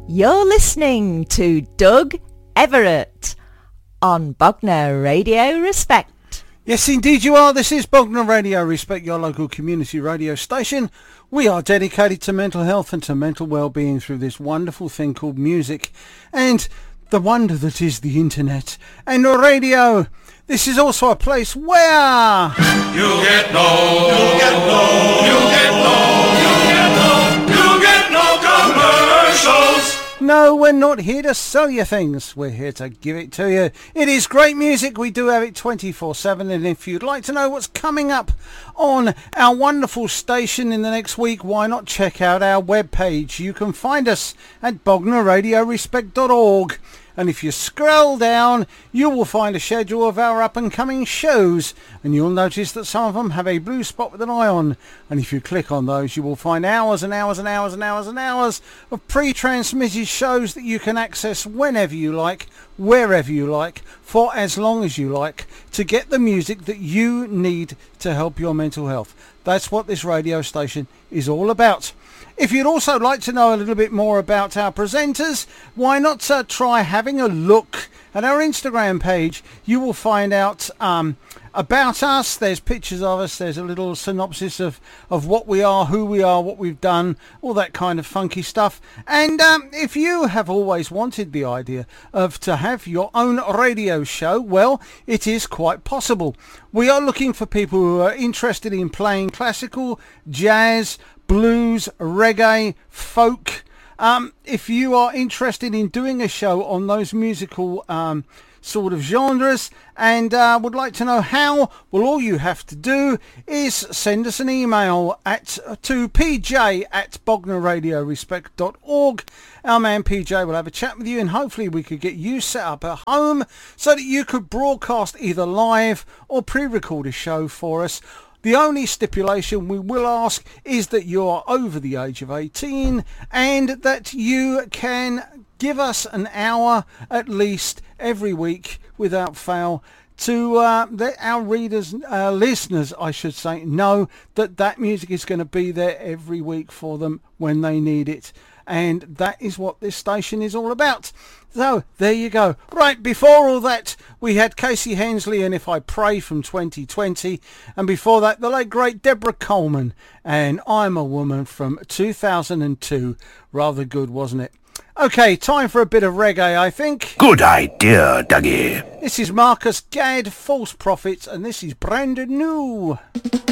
You're listening to Doug Everett on Bognor Radio Respect. Yes, indeed you are. This is Bognor Radio Respect, your local community radio station. We are dedicated to mental health and to mental well-being through this wonderful thing called music and the wonder that is the internet and radio. This is also a place where you get no commercials. No, we're not here to sell you things. We're here to give it to you. It is great music. We do have it 24/7. And if you'd like to know what's coming up on our wonderful station in the next week, why not check out our webpage? You can find us at bognorradiorespect.org. And if you scroll down, you will find a schedule of our up-and-coming shows. And you'll notice that some of them have a blue spot with an eye on. And if you click on those, you will find hours and hours and hours and hours and hours of pre-transmitted shows that you can access whenever you like, wherever you like, for as long as you like, to get the music that you need to help your mental health. That's what this radio station is all about. If you'd also like to know a little bit more about our presenters, why not try having a look at our Instagram page. You will find out about us. There's pictures of us. There's a little synopsis of what we are, who we are, what we've done, all that kind of funky stuff. And if you have always wanted the idea of to have your own radio show, well, it is quite possible. We are looking for people who are interested in playing classical, jazz, blues, reggae, folk. If you are interested in doing a show on those musical sort of genres and would like to know how, well, all you have to do is send us an email to pj@bognorradiorespect.org. Our man PJ will have a chat with you and hopefully we could get you set up at home so that you could broadcast either live or pre-record a show for us. The only stipulation we will ask is that you are over the age of 18 and that you can give us an hour at least every week without fail to let our readers, listeners, I should say, know that music is going to be there every week for them when they need it. And that is what this station is all about. So, there you go. Right, before all that, we had Casey Hensley and If I Pray from 2020. And before that, the late, great Deborah Coleman and I'm a Woman from 2002. Rather good, wasn't it? Okay, time for a bit of reggae, I think. Good idea, Dougie. This is Marcus Gadd, False Prophets, and this is brand new.